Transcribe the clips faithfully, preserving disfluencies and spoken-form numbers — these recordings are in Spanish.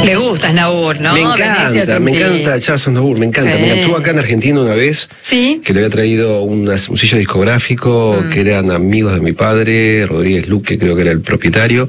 Le gusta Aznavour, ¿no? Me encanta, me encanta Charles Aznavour, me encanta. Sí. Me estuvo acá en Argentina una vez, ¿sí? Que le había traído unas, un sello discográfico, mm. que eran amigos de mi padre, Rodríguez Luque, creo que era el propietario,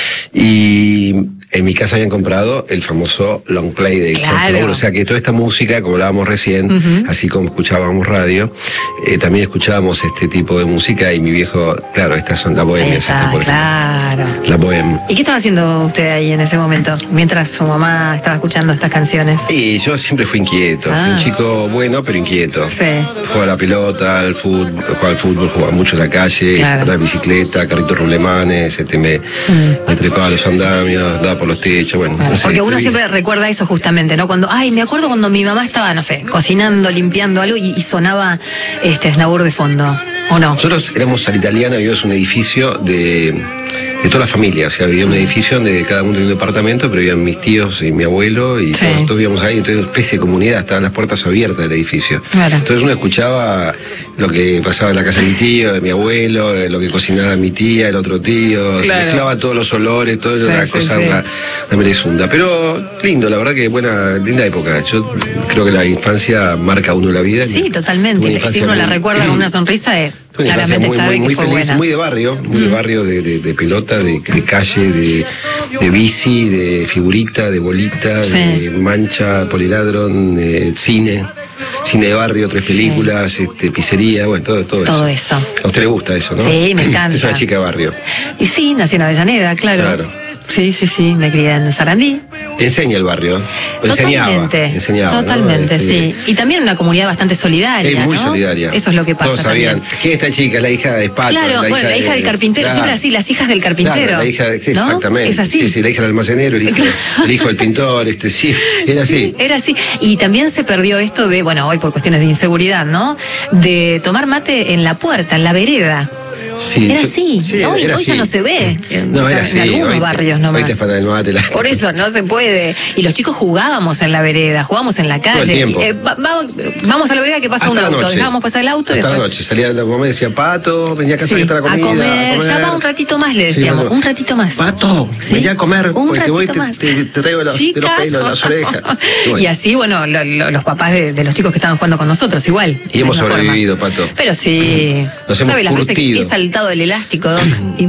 y en mi casa habían comprado el famoso long play de Charles Aznavour, o sea que toda esta música, como hablábamos recién, uh-huh. así como escuchábamos radio, eh, también escuchábamos este tipo de música, y mi viejo, claro, estas son la bohemia, está, por claro. ejemplo. La bohemia. ¿Y qué estaba haciendo usted ahí en ese momento, mientras su mamá estaba escuchando estas canciones? Sí, yo siempre fui inquieto, ah. fui un chico bueno, pero inquieto. Sí. Jugaba a la pelota, al fútbol, jugaba al fútbol, jugaba mucho en la calle, claro. andaba en bicicleta, carritos rulemanes, este, me, mm. me trepaba a los andamios, daba por los techos, bueno. Claro, no sé, porque uno vi... siempre recuerda eso justamente, ¿no? Cuando, ay, me acuerdo cuando mi mamá estaba, no sé, cocinando, limpiando algo y, y sonaba este Aznavour de fondo, ¿o no? Nosotros éramos a la italiana, vivíamos en un edificio de, de toda la familia, o sea, vivía en un edificio donde cada uno tenía un departamento, pero vivían mis tíos y mi abuelo, y sí. todos, todos vivíamos ahí, entonces una especie de comunidad, estaban las puertas abiertas del edificio. Claro. Entonces uno escuchaba lo que pasaba en la casa de mi tío, de mi abuelo, lo que cocinaba mi tía, el otro tío, claro. se mezclaba todos los olores, todo, sí, era una sí, cosa, sí. Una, una merezunda. Pero lindo, la verdad que buena, linda época. Yo creo que la infancia marca a uno la vida. Sí, totalmente. Si uno muy... la recuerda con una sonrisa de... Bueno, claramente muy, muy, muy feliz, buena. Muy de barrio, muy mm. de barrio, de, de, de pelota, de, de calle, de, de bici, de figurita, de bolita, sí. de mancha, poliladron, de cine, cine de barrio, tres sí. películas, este, pizzería, bueno, todo, todo, todo eso. eso. A usted le gusta eso, ¿no? Sí, me encanta. Usted es una chica de barrio. Y sí, nací en Avellaneda, claro. Claro. Sí, sí, sí, me crié en Sarandí. Enseña el barrio. Totalmente. Enseñaba. enseñaba Totalmente, ¿no? sí. Y también una comunidad bastante solidaria. Es muy ¿no? solidaria. Eso es lo que pasa. Todos sabían. También. ¿Quién es esta chica? La hija de Pato. Claro, la bueno, hija la hija de, del carpintero. Claro. Siempre así, las hijas del carpintero. Claro, la hija, sí, ¿no? Exactamente. Es así. Sí, sí, la hija del almacenero, el hijo, el hijo del pintor, este, sí. Era así. Sí, era así. Y también se perdió esto de, bueno, hoy por cuestiones de inseguridad, ¿no? De tomar mate en la puerta, en la vereda. Sí, era así, sí, hoy, era hoy así. ya no se ve no, o sea, era en así. algunos hoy barrios te, nomás. Hoy te el mate, la... Por eso no se puede. Y los chicos jugábamos en la vereda, jugábamos en la calle. Y, eh, va, va, vamos a la vereda que pasa hasta un auto, dejábamos pasar el auto. Hasta y después... la noche, salía la mamá y decía, Pato, venía a casa sí, que está la comida. A comer, a comer. Ya va un ratito más, le decíamos, sí, no, no. un ratito más. Pato, ¿sí? Venía a comer, un porque te voy te, te, te traigo los, de los pelos, las orejas. Y, bueno. y así, bueno, lo, lo, los papás de, de los chicos que estaban jugando con nosotros, igual. Y hemos sobrevivido, forma. Pato. Pero sí, nos hemos ¿sabe las curtido. veces que he saltado el elástico, Doc? Y...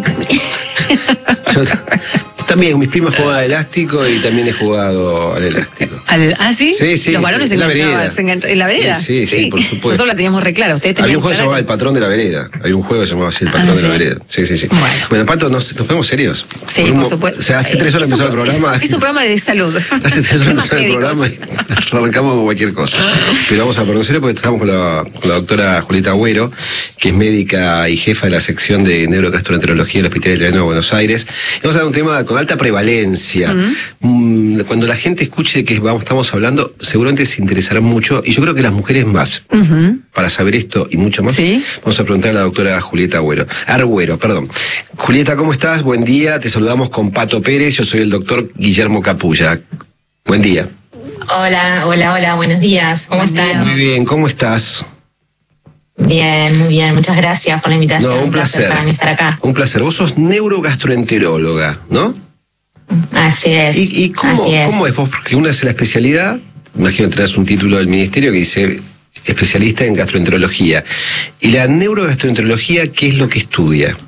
Yo, también, mis primas jugaban al elástico y también he jugado al elástico. ¿Al, ¿Ah, sí? Sí, sí. Los varones sí, se enganchaban se enganch... en la vereda. Sí, sí, sí, por supuesto. Nosotros la teníamos re clara. Ustedes Había un juego que clara... se llamaba El Patrón de la Vereda. Hay un juego que se llamaba así, El Patrón ah, de ¿sí? la Vereda. Sí, sí, sí. Bueno, bueno Pato, nos, nos vemos serios. Sí, por, por supuesto. O sea, hace tres horas empezó el programa. Es un programa de salud. Hace tres horas empezó el programa y arrancamos con cualquier cosa. Pero vamos a ponernos serios porque estamos con la, con la doctora Julieta Agüero, que es médica y jefa de la sección de neurogastroenterología del Hospital Italiano de Buenos Aires. Y vamos a dar un tema con alta prevalencia. Uh-huh. Cuando la gente escuche de qué vamos, estamos hablando, seguramente se interesará mucho, y yo creo que las mujeres más. Uh-huh. Para saber esto y mucho más, ¿sí? Vamos a preguntar a la doctora Julieta Agüero. Argüero, perdón. Julieta, ¿cómo estás? Buen día, te saludamos con Pato Pérez, yo soy el doctor Guillermo Capulla. Buen día. Hola, hola, hola, buenos días. ¿Cómo estás? Muy bien, ¿cómo estás? Bien, muy bien, muchas gracias por la invitación. No, un placer. Un placer para mí estar acá. Un placer. Vos sos neurogastroenteróloga, ¿no? Así es. ¿Y, y cómo, así es. cómo es vos? Porque una es la especialidad, imagino que traes un título del ministerio que dice especialista en gastroenterología. ¿Y la neurogastroenterología qué es lo que estudia?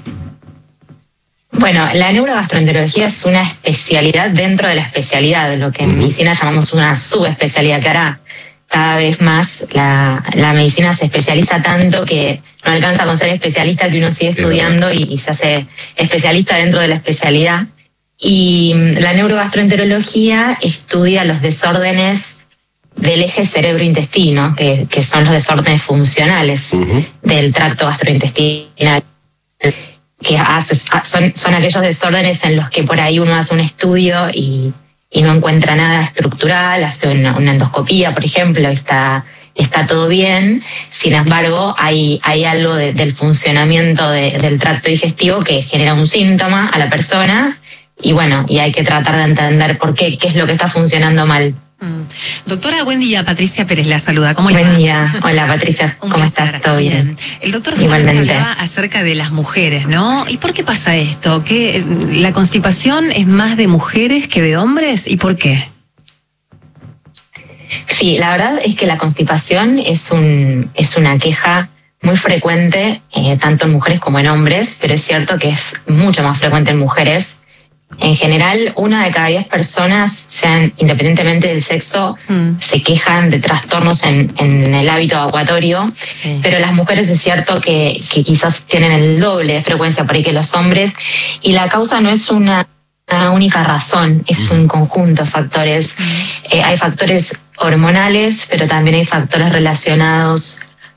Bueno, la neurogastroenterología es una especialidad dentro de la especialidad, lo que en uh-huh. medicina llamamos una subespecialidad, que hará cada vez más la, la medicina se especializa tanto que no alcanza con ser especialista, que uno sigue estudiando y, y se hace especialista dentro de la especialidad. Y la neurogastroenterología estudia los desórdenes del eje cerebro-intestino, que, que son los desórdenes funcionales uh-huh. del tracto gastrointestinal, que hace, son, son aquellos desórdenes en los que por ahí uno hace un estudio y, y no encuentra nada estructural, hace una, una endoscopía, por ejemplo, está, está todo bien. Sin embargo, hay, hay algo de, del funcionamiento de, del tracto digestivo que genera un síntoma a la persona. Y bueno, y hay que tratar de entender por qué, qué es lo que está funcionando mal. Mm. Doctora, buen día. Patricia Pérez la saluda. ¿Cómo le va? Buen día. Hola, Patricia. Un ¿Cómo placer. estás? ¿Todo bien? bien? El doctor justamente Igualmente hablaba acerca de las mujeres, ¿no? ¿Y por qué pasa esto? ¿Que la constipación es más de mujeres que de hombres? ¿Y por qué? Sí, la verdad es que la constipación es un es una queja muy frecuente, eh, tanto en mujeres como en hombres, pero es cierto que es mucho más frecuente en mujeres. En general, una de cada diez personas, sean independientemente del sexo, mm. se quejan de trastornos en, en el hábito evacuatorio, sí. Pero las mujeres es cierto que, que quizás tienen el doble de frecuencia por ahí que los hombres, y la causa no es una, una única razón, es un conjunto de factores. Mm. Eh, hay factores hormonales, pero también hay factores relacionados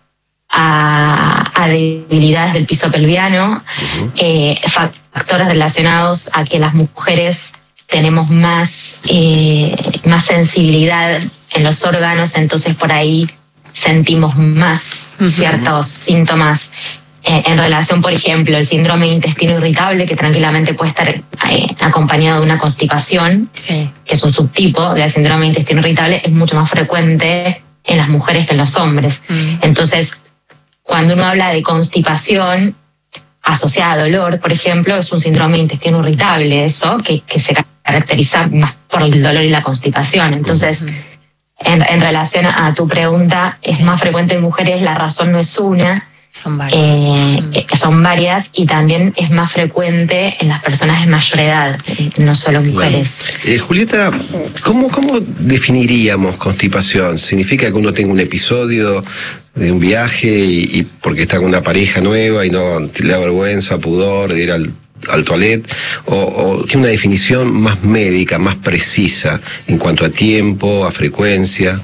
a, a debilidades del piso pelviano, uh-huh. eh, factores relacionados a que las mujeres tenemos más, eh, más sensibilidad en los órganos, entonces por ahí sentimos más uh-huh. ciertos síntomas eh, en relación, por ejemplo, el síndrome de intestino irritable, que tranquilamente puede estar eh, acompañado de una constipación, sí. que es un subtipo del síndrome de intestino irritable, es mucho más frecuente en las mujeres que en los hombres. Uh-huh. Entonces, cuando uno habla de constipación asociada a dolor, por ejemplo, es un síndrome de intestino irritable, eso, que, que se caracteriza más por el dolor y la constipación. Entonces, uh-huh. en, en relación a tu pregunta, sí. es más frecuente en mujeres, la razón no es una, son varias. Eh, uh-huh. Son varias, y también es más frecuente en las personas de mayor edad, no solo mujeres. Eh, Julieta, ¿cómo, ¿cómo definiríamos constipación? ¿Significa que uno tenga un episodio de un viaje y, y porque está con una pareja nueva y no le da vergüenza, pudor de ir al, al toilet, o, o tiene una definición más médica, más precisa en cuanto a tiempo, a frecuencia?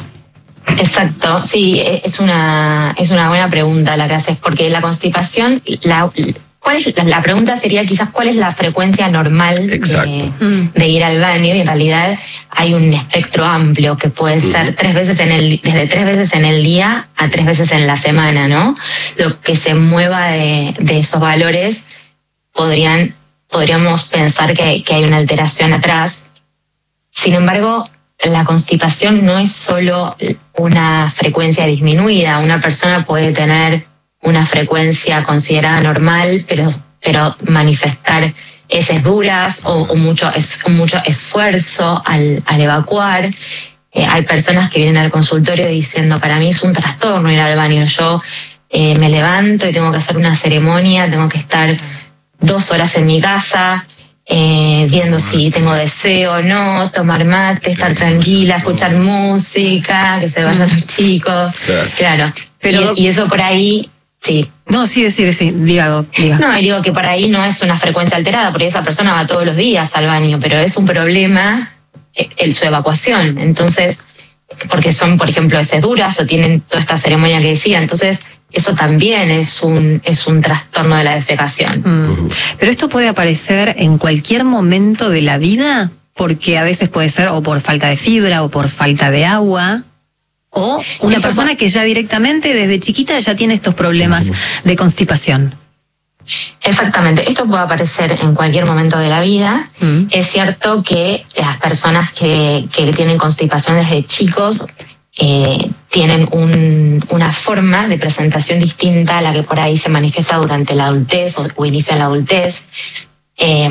Exacto, sí, es una es una buena pregunta la que haces, porque la constipación, la, ¿cuál es la, la pregunta sería quizás cuál es la frecuencia normal de, de ir al baño? Y en realidad hay un espectro amplio que puede ser uh-huh. tres veces en el desde tres veces en el día a tres veces en la semana, ¿no? Lo que se mueva de, de esos valores podrían podríamos pensar que, que hay una alteración atrás. Sin embargo, la constipación no es solo una frecuencia disminuida. Una persona puede tener una frecuencia considerada normal, pero, pero manifestar heces duras o, o mucho, es, mucho esfuerzo al, al evacuar. Eh, hay personas que vienen al consultorio diciendo, para mí es un trastorno ir al baño. Yo eh, me levanto y tengo que hacer una ceremonia, tengo que estar dos horas en mi casa, Eh, viendo si tengo deseo o no, tomar mate, estar tranquila, escuchar música, que se vayan los chicos, claro. claro. Pero, y, y eso por ahí, sí. No, sí, sí, sí, diga, diga. No, y digo que por ahí no es una frecuencia alterada, porque esa persona va todos los días al baño, pero es un problema el, su evacuación. Entonces, porque son, por ejemplo, heces duras o tienen toda esta ceremonia que decía, entonces eso también es un es un trastorno de la defecación. Mm. Pero esto puede aparecer en cualquier momento de la vida, porque a veces puede ser o por falta de fibra o por falta de agua, o una esto persona que ya directamente desde chiquita ya tiene estos problemas de constipación. Exactamente, esto puede aparecer en cualquier momento de la vida. Mm. Es cierto que las personas que, que tienen constipación desde chicos Eh, tienen un, una forma de presentación distinta a la que por ahí se manifiesta durante la adultez o, o inicio en la adultez. Eh,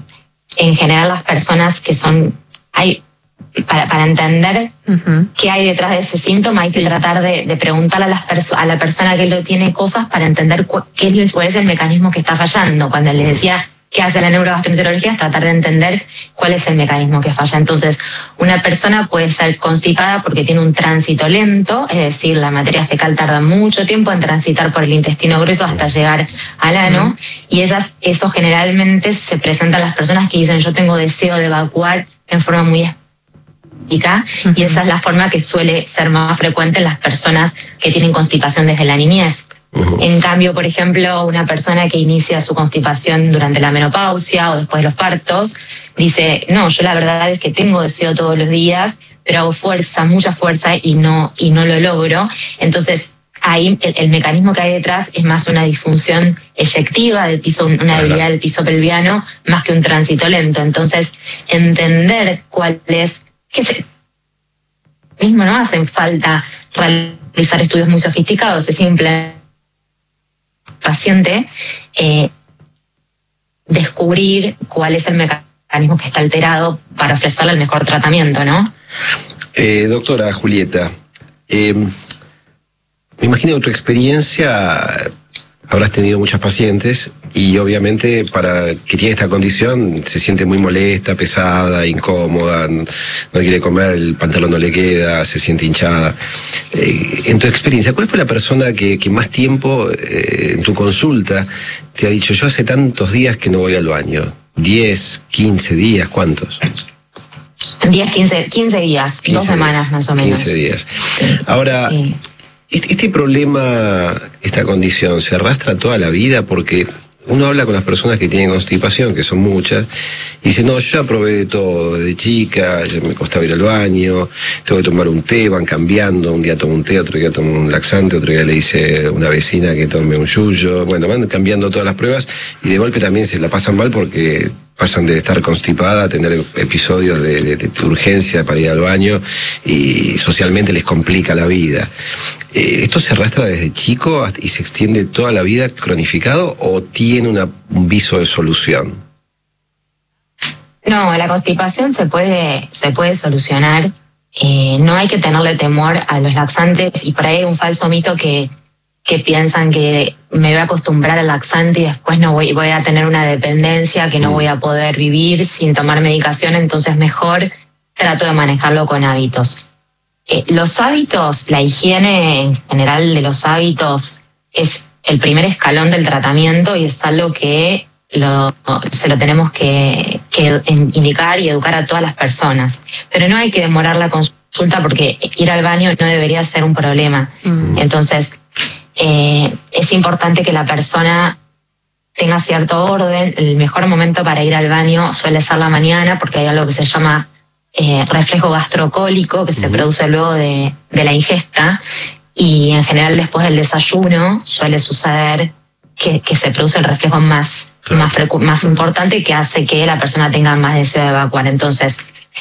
en general las personas que son, hay para, para entender uh-huh. qué hay detrás de ese síntoma hay sí. que tratar de, de preguntarle a, las perso- a la persona que lo tiene cosas para entender cu- qué es, cuál es el mecanismo que está fallando. Cuando les decía ¿qué hace la neurogastroenterología? Es tratar de entender cuál es el mecanismo que falla. Entonces, una persona puede ser constipada porque tiene un tránsito lento, es decir, la materia fecal tarda mucho tiempo en transitar por el intestino grueso hasta llegar al ano, uh-huh. y esas, eso generalmente se presenta a las personas que dicen yo tengo deseo de evacuar en forma muy específica, uh-huh. y esa es la forma que suele ser más frecuente en las personas que tienen constipación desde la niñez. Uh-huh. En cambio, por ejemplo, una persona que inicia su constipación durante la menopausia o después de los partos, dice, no, yo la verdad es que tengo deseo todos los días, pero hago fuerza, mucha fuerza y no, y no lo logro. Entonces, ahí el, el mecanismo que hay detrás es más una disfunción eyectiva del piso, una debilidad del piso pelviano, más que un tránsito lento. Entonces, entender cuál es, qué se, mismo no hacen falta realizar estudios muy sofisticados, es simple paciente eh, descubrir cuál es el mecanismo que está alterado para ofrecerle el mejor tratamiento, ¿no? Eh, doctora Julieta, eh, me imagino que tu experiencia habrás tenido muchas pacientes y obviamente para que tiene esta condición se siente muy molesta, pesada, incómoda, no quiere comer, el pantalón no le queda, se siente hinchada. Eh, en tu experiencia, ¿cuál fue la persona que, que más tiempo eh, en tu consulta te ha dicho, yo hace tantos días que no voy al baño? ¿diez, quince días? ¿Cuántos? diez, quince, quince días, quince dos semanas días, más o menos. quince días. Ahora, sí. este, este problema, esta condición, ¿se arrastra toda la vida? Porque uno habla con las personas que tienen constipación, que son muchas, y dice, no, yo ya probé de todo, desde chica, ya me costaba ir al baño, tengo que tomar un té, van cambiando, un día tomo un té, otro día tomo un laxante, otro día le dice a una vecina que tome un yuyo, bueno, van cambiando todas las pruebas, y de golpe también se la pasan mal porque pasan de estar constipada a tener episodios de, de, de urgencia para ir al baño, y socialmente les complica la vida. Eh, ¿Esto se arrastra desde chico y se extiende toda la vida cronificado o tiene una, un viso de solución? No, la constipación se puede, se puede solucionar. Eh, no hay que tenerle temor a los laxantes, y por ahí hay un falso mito que, que piensan que me voy a acostumbrar al laxante y después no voy, voy a tener una dependencia, que no voy a poder vivir sin tomar medicación, entonces mejor trato de manejarlo con hábitos. Eh, los hábitos, la higiene en general de los hábitos es el primer escalón del tratamiento y es algo que lo, se lo tenemos que, que indicar y educar a todas las personas. Pero no hay que demorar la consulta porque ir al baño no debería ser un problema. Mm. Entonces, eh, es importante que la persona tenga cierto orden. El mejor momento para ir al baño suele ser la mañana porque hay algo que se llama Eh, reflejo gastrocólico que se uh-huh. produce luego de, de la ingesta, y en general después del desayuno suele suceder que, que se produce el reflejo más, claro. más, frecu- más importante, que hace que la persona tenga más deseo de evacuar. Entonces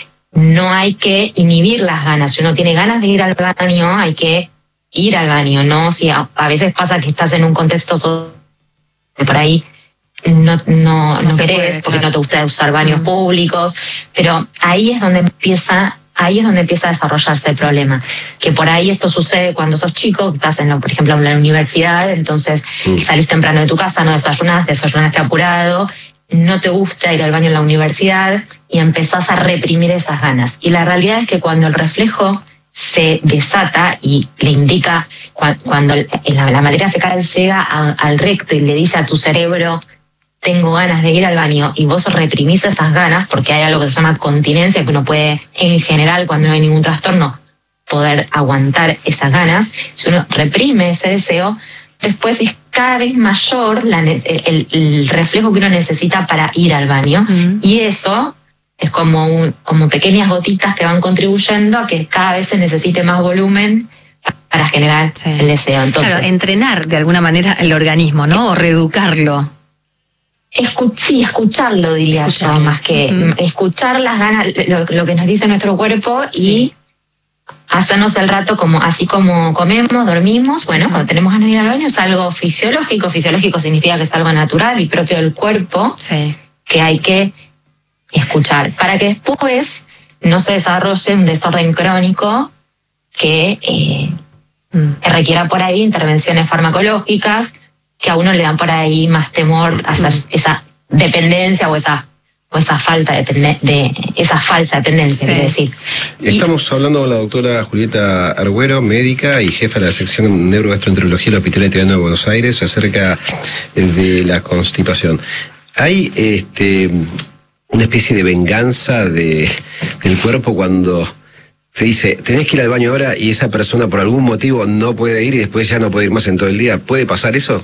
no hay que inhibir las ganas. Si uno tiene ganas de ir al baño, hay que ir al baño, ¿no? Si a, a veces pasa que estás en un contexto social, por ahí no, no, no, no querés puede, porque claro. no te gusta usar baños mm. públicos, pero ahí es donde empieza, ahí es donde empieza a desarrollarse el problema. Que por ahí esto sucede cuando sos chico, estás en, por ejemplo, en la universidad, entonces mm. salís temprano de tu casa, no desayunás, desayunaste apurado, no te gusta ir al baño en la universidad y empezás a reprimir esas ganas. Y la realidad es que cuando el reflejo se desata y le indica, cuando la, la materia fecal llega a, al recto y le dice a tu cerebro, tengo ganas de ir al baño, y vos reprimís esas ganas, porque hay algo que se llama continencia, que uno puede, en general, cuando no hay ningún trastorno, poder aguantar esas ganas. Si uno reprime ese deseo, después es cada vez mayor la, el, el, el reflejo que uno necesita para ir al baño, uh-huh. y eso es como, un, como pequeñas gotitas que van contribuyendo a que cada vez se necesite más volumen para generar sí. el deseo. Entonces, claro, entrenar de alguna manera el organismo, ¿no? O reeducarlo. Escuch- sí, escucharlo, diría escucharlo. yo, más que uh-huh. escuchar las ganas, lo, lo que nos dice nuestro cuerpo, y sí. hacernos el rato como así como comemos, dormimos. Bueno, uh-huh. cuando tenemos ganas de ir al baño es algo fisiológico. Fisiológico significa que es algo natural y propio del cuerpo, sí. que hay que escuchar para que después no se desarrolle un desorden crónico que, eh, uh-huh. que requiera por ahí intervenciones farmacológicas, que a uno le dan por ahí más temor a hacer esa dependencia o esa o esa falta de, de esa falsa dependencia, sí. quiero decir. Estamos y, hablando con la doctora Julieta Argüero, médica y jefa de la sección de neurogastroenterología del Hospital Italiano de Buenos Aires, acerca de la constipación. Hay este una especie de venganza de, del cuerpo cuando te dice, tenés que ir al baño ahora, y esa persona por algún motivo no puede ir y después ya no puede ir más en todo el día. ¿Puede pasar eso?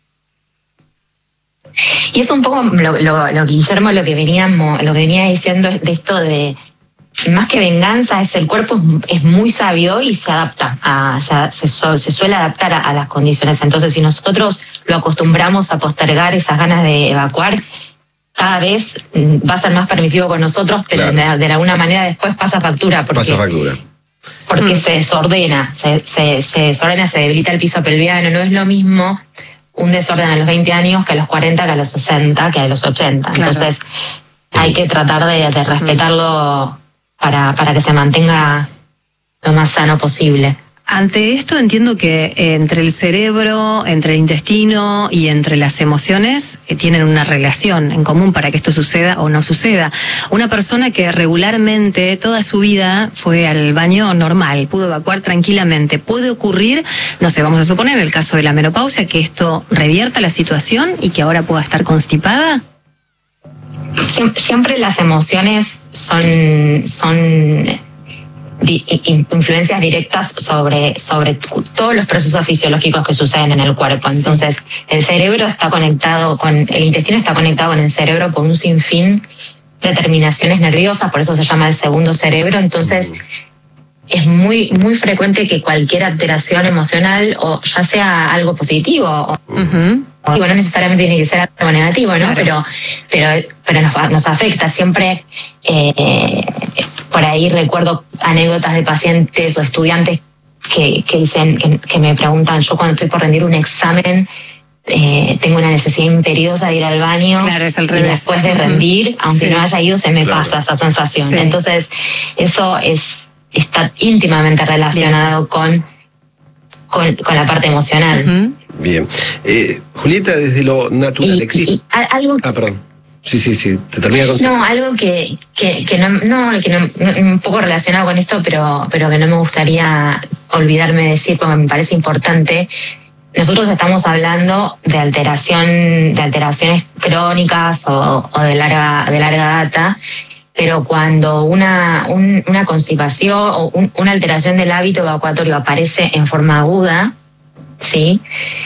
Y es un poco lo, lo, lo que Guillermo lo que veníamos, lo que venía diciendo de esto de, más que venganza, es el cuerpo es muy sabio y se adapta, a, se, se, se suele adaptar a, a las condiciones. Entonces, si nosotros lo acostumbramos a postergar esas ganas de evacuar, cada vez va a ser más permisivo con nosotros, pero claro. de, de alguna manera después pasa factura. Porque, pasa factura. porque mm. se desordena, se, se, se desordena, se debilita el piso pelviano. No es lo mismo un desorden a los veinte años que a los cuarenta, que a los sesenta, que a los ochenta. Claro. Entonces hay que tratar de, de respetarlo para, para que se mantenga lo más sano posible. Ante esto entiendo que eh, entre el cerebro, entre el intestino y entre las emociones eh, tienen una relación en común para que esto suceda o no suceda. Una persona que regularmente toda su vida fue al baño normal, pudo evacuar tranquilamente, puede ocurrir, no sé, vamos a suponer en el caso de la menopausia, que esto revierta la situación y que ahora pueda estar constipada. Siempre las emociones son... son influencias directas sobre, sobre todos los procesos fisiológicos que suceden en el cuerpo. Entonces, el cerebro está conectado con, el intestino está conectado con el cerebro por un sinfín de terminaciones nerviosas, por eso se llama el segundo cerebro. Entonces, es muy, muy frecuente que cualquier alteración emocional, o ya sea algo positivo, o, uh-huh. o no necesariamente tiene que ser algo negativo, ¿no? Claro. Pero, pero, pero nos, nos afecta siempre. Eh, por ahí recuerdo anécdotas de pacientes o estudiantes que, que dicen, que, que me preguntan, yo cuando estoy por rendir un examen, eh, tengo una necesidad imperiosa de ir al baño. Claro, es al y revés. Después de rendir, uh-huh. aunque sí. no haya ido, se me claro. pasa esa sensación. Sí. Entonces, eso es está íntimamente relacionado con, con, con la parte emocional. Uh-huh. Bien. Eh, Julieta, desde lo natural y, existe... y algo... Ah, perdón. Sí, sí, sí. Te termina con... No, algo que, que, que no, no, que no, un poco relacionado con esto, pero, pero que no me gustaría olvidarme de decir porque me parece importante. Nosotros estamos hablando de alteración, de alteraciones crónicas o, o de larga, de larga data, pero cuando una, un, una constipación o un, una alteración del hábito evacuatorio aparece en forma aguda, ¿sí?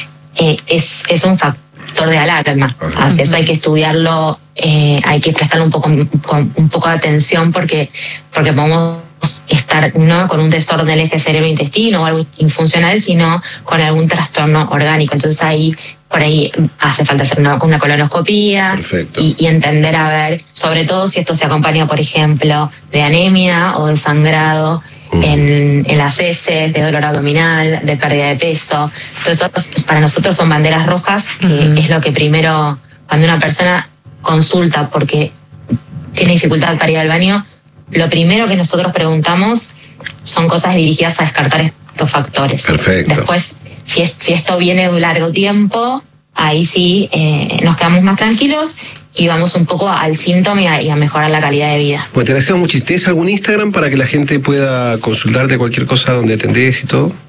Eh, es, es un factor de alarma. Así eso hay que estudiarlo, eh, hay que prestarle un poco, con, un poco de atención porque, porque podemos estar no con un desorden del eje cerebro-intestino o algo infuncional, sino con algún trastorno orgánico. Entonces ahí por ahí hace falta hacer una, una colonoscopía y, y entender, a ver, sobre todo si esto se acompaña, por ejemplo, de anemia o de sangrado mm. en, en las heces, de dolor abdominal, de pérdida de peso. Entonces, para nosotros son banderas rojas, que mm. es lo que primero, cuando una persona consulta porque tiene dificultad para ir al baño, lo primero que nosotros preguntamos son cosas dirigidas a descartar estos factores. Perfecto. Después, si, es, si esto viene de un largo tiempo, ahí sí eh, nos quedamos más tranquilos y vamos un poco al síntoma y a, y a mejorar la calidad de vida. Pues te agradecemos muchísimo. ¿Tienes algún Instagram para que la gente pueda consultarte cualquier cosa donde atendés y todo?